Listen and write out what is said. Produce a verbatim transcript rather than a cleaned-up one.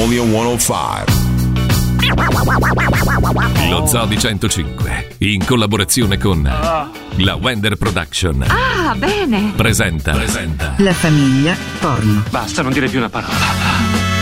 Magnolia centocinque. Lo Zoo di centocinque, in collaborazione con la Wender Production. Ah, bene. Presenta. Presenta. La famiglia porno. Basta, non dire più una parola.